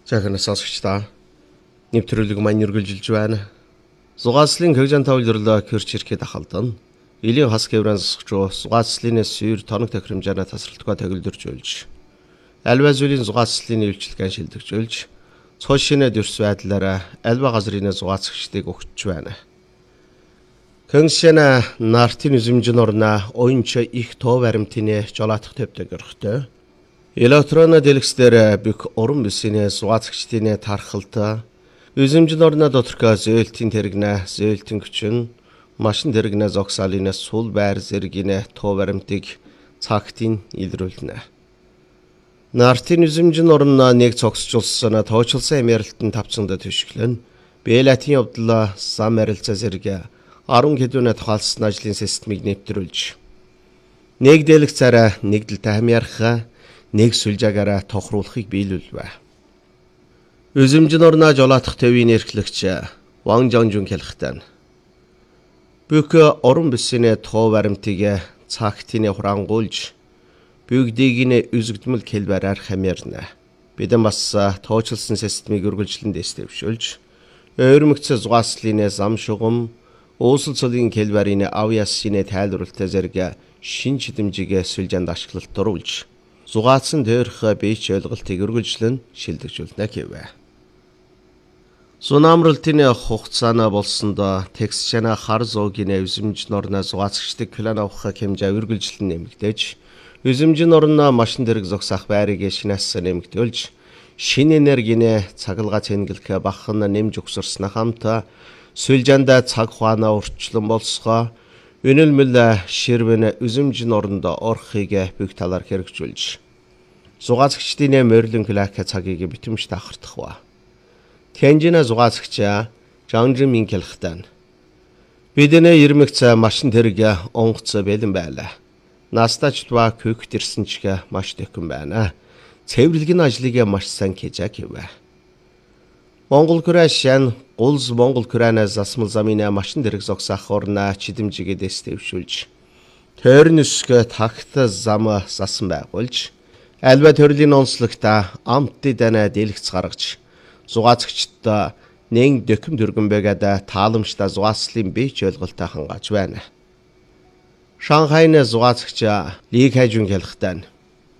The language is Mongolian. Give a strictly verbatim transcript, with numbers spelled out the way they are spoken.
Захирнаас сонсогчдаа нэвтрүүлэг маань үргэлжилж байна. Зугаацлын хөгжин тавларлаа кэрч ирэхэд ахалдан. Илийн хас гэврэн засгчуу зугаацлын сүйр тоног тохиромжаараа тасралтгүй тагилдэрж ойлж. Альва зүйлийн зугаацлын үйлчлэгэн шилдэгж ойлж. Цоо шинэ дөрс байдлаараа альва газрын зугаацгчдыг өгч байна. Кэншэна нартын үзэмжин орна ойнч их тоо баримтны жолоотох төвдөг өрхтөө. Электрон дэлгэцээр бүх уран бүсийн зугаацгчдын тархалт үзэмжин орна доторх зөөлтийн тэрэгнэ зөөлтийн хүчин машин тэрэгнэ зогсаалын сул байр зэргийн тоо баримтыг цагтын илрүүлнэ. Нартын үзэмжин орна нэг цогсжулсан тоочилсан эмэрэлтэн тавцсанд төшөглөн Бэлатын явдал зам арилцаа зэрэг арван хэдүүнэ тухайлсан ажлын системийг нэвтрүүлж нэг дэлгэцээр нэг дэлтэй хамьярах нэг сүлжаагаараа тохируулахыг биелүүлвэ. Үзэмжин орна жолоотох төвийн эрхлэгч Ван Жонжун хэлэхдээ бүх орон бүсийн тоо баримтыг цагтын хурангуулж бүгдийг нь үзэгдмэл хэлбэрээр хамаарна. Бидэн бас тоочилсан системийг үргэлжлэн дэвшүүлж ойрмогц зугаацлын зам шугам уусал цолын хэлбэрийн авьяасын тайлбарлалт зэрэг шин чидэмжиг сүлжээнд ашиглалт оруулж зугаацсан дээрх бийч ойлголтыг үргэлжлэн шилдэгжүүлнэ гэвэ. Сунамралтын хугацаана болсонд текстчана хар зоогийн үзэмжин орна зугаацчдыг план авах хэмжээ үргэлжлэн нэмэгдэж үзэмжин орна машин дэрэг зогсоох байрыг шинээс нэмэгдүүлж шинэ энергийн цагалгаа цэнгэлэх бахан нэмж өгсөрснө хамт сүлжээнд цаг хугацааны урчлан болсгоо үнэлмэл ширвэн үзэмжин оронд орохыг бүх талаар хэрэгжүүлж зугаацгчдын морилон клак цагийг битэмж тахардах ба. Тэнжинэ зугаацгч Жанжин Мин хэлэхдээ бидний ирмэгц машин тэрэг онгоц бэлэн байлаа. Настачтва көхт ирсэн ч маш дэхэн байна. Цэвэрлэгийн ажлыг маш сайн хийж гэвэ. Монгол күрэшэн гулз Монгол күрэнэ засмал замын машин дэрэг зогсоох орна чидэмжигээ дэвшүүлж тойрон өсгө тагт зам засан байгуулж альва төрлийн онцлогта амтны дана дэлгэц гаргаж зугаацгчдаа нэг дөкөм дөргөн байгаад тааламжтай зугаацлын бийч ойлголтоо хангааж байна. Шанхайн зугаацгч Ли Кайжун хэлэхдээ